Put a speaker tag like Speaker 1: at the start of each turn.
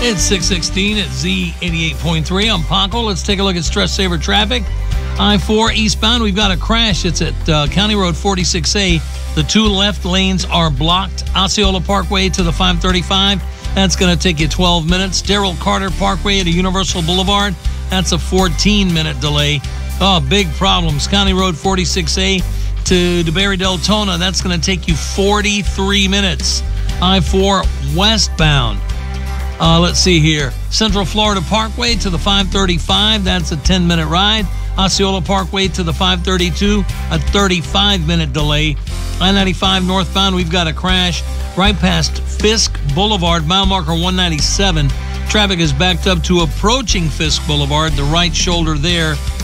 Speaker 1: It's 616 at Z88.3. I'm Paco. Let's take a look at stress saver traffic. I-4 eastbound, we've got a crash. It's at County Road 46A. The two left lanes are blocked. Osceola Parkway to the 535. That's going to take you 12 minutes. Darrell Carter Parkway to Universal Boulevard. That's a 14-minute delay. Oh, big problems. County Road 46A to DeBerry Deltona. That's going to take you 43 minutes. I-4 westbound. Let's see here. Central Florida Parkway to the 535. That's a 10-minute ride. Osceola Parkway to the 532. A 35-minute delay. I-95 northbound, we've got a crash right past Fisk Boulevard, mile marker 197. Traffic is backed up to approaching Fisk Boulevard, the right shoulder there.